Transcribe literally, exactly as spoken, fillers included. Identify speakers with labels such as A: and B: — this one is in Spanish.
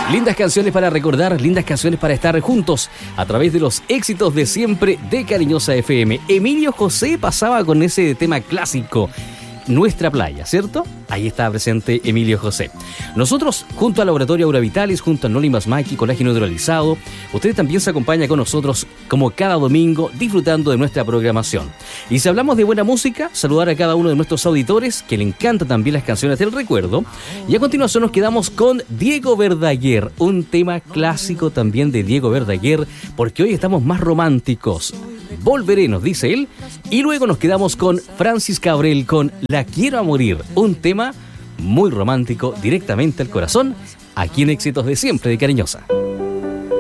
A: Lindas canciones para recordar, lindas canciones para estar juntos a través de los éxitos de siempre de Cariñosa F M. Emilio José pasaba con ese tema clásico, Nuestra Playa, ¿cierto? Ahí está presente Emilio José. Nosotros, junto al Laboratorio Aura Vitalis, junto a Nolimas Maki, Colágeno Hidrolizado, usted también se acompaña con nosotros como cada domingo disfrutando de nuestra programación. Y si hablamos de buena música, saludar a cada uno de nuestros auditores que le encantan también las canciones del recuerdo. Y a continuación nos quedamos con Diego Verdaguer, un tema clásico también de Diego Verdaguer, porque hoy estamos más románticos. Volveré, nos dice él. Y luego nos quedamos con Francis Cabrel con La Quiero a Morir, un tema muy romántico, directamente al corazón, aquí en Éxitos de Siempre de Cariñosa.